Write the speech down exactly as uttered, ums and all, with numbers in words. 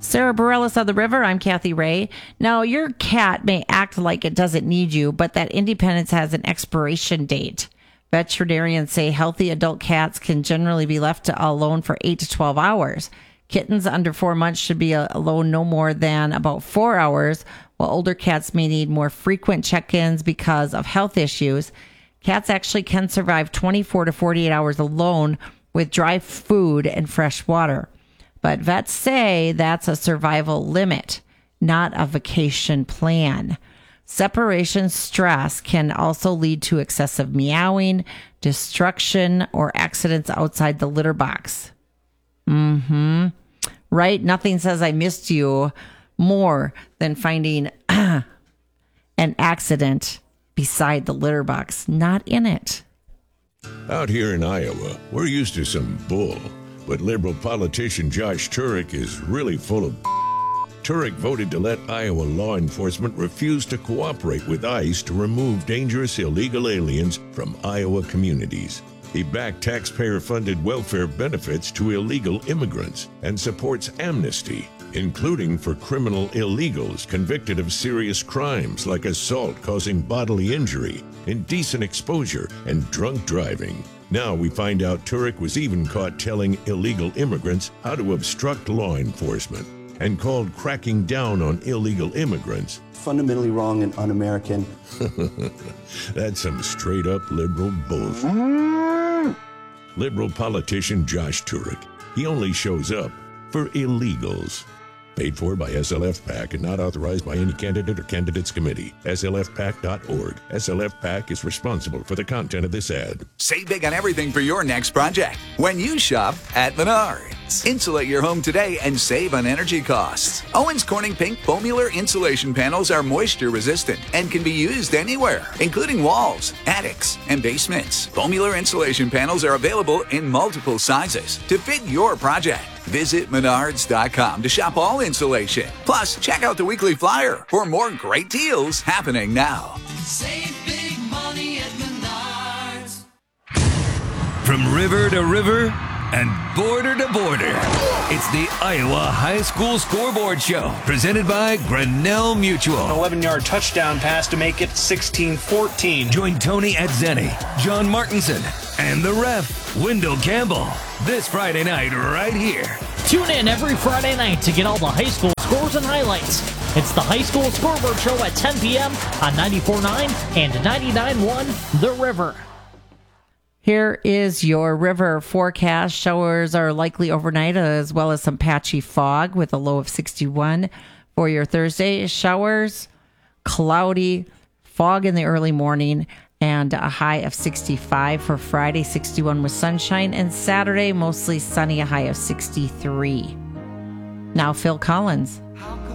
Sarah Bareilles of the River. I'm Kathy Ray. Now, your cat may act like it doesn't need you, but that independence has an expiration date. Veterinarians say healthy adult cats can generally be left alone for eight to twelve hours. Kittens under four months should be alone no more than about four hours, while older cats may need more frequent check-ins because of health issues. Cats actually can survive twenty-four to forty-eight hours alone with dry food and fresh water. But vets say that's a survival limit, not a vacation plan. Separation stress can also lead to excessive meowing, destruction, or accidents outside the litter box. Mm-hmm. Right? Nothing says I missed you more than finding an accident beside the litter box, not in it. Out here in Iowa, we're used to some bull. But Liberal politician Josh Turek is really full of Turek voted to let Iowa law enforcement refuse to cooperate with ICE to remove dangerous illegal aliens from Iowa communities. He backed taxpayer-funded welfare benefits to illegal immigrants and supports amnesty, including for criminal illegals convicted of serious crimes like assault causing bodily injury, indecent exposure, and drunk driving. Now we find out Turek was even caught telling illegal immigrants how to obstruct law enforcement and called cracking down on illegal immigrants fundamentally wrong and un-American. That's some straight-up liberal bullshit. Liberal politician Josh Turek. He only shows up for illegals. Paid for by S L F PAC and not authorized by any candidate or candidates committee. S L F PAC dot org. S L F PAC is responsible for the content of this ad. Save big on everything for your next project when you shop at Menards. Insulate your home today and save on energy costs. Owens Corning Pink Foamular insulation panels are moisture resistant and can be used anywhere, including walls, attics, and basements. Foamular insulation panels are available in multiple sizes to fit your project. Visit Menards dot com to shop all insulation. Plus, check out the weekly flyer for more great deals happening now. Save big money at Menards. From river to river and border to border, it's the Iowa High School Scoreboard Show, presented by Grinnell Mutual. An eleven-yard touchdown pass to make it sixteen fourteen. Join Tony Adzeni, John Martinson, and the ref, Wendell Campbell, this Friday night right here. Tune in every Friday night to get all the high school scores and highlights. It's the High School Scoreboard Show at ten p.m. on ninety-four point nine and ninety-nine point one The River. Here is your river forecast. Showers are likely overnight as well as some patchy fog with a low of sixty-one for your Thursday. Showers, cloudy, fog in the early morning, and a high of sixty-five for Friday, sixty-one with sunshine, and Saturday mostly sunny, a high of sixty-three. Now Phil Collins. How